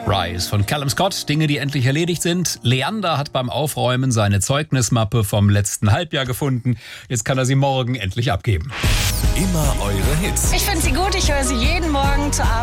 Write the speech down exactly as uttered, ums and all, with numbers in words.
Rise von Callum Scott, Dinge, die endlich erledigt sind. Leander hat beim Aufräumen seine Zeugnismappe vom letzten Halbjahr gefunden. Jetzt kann er sie morgen endlich abgeben. Immer eure Hits. Ich finde sie gut, ich höre sie jeden Morgen zur Arbeit.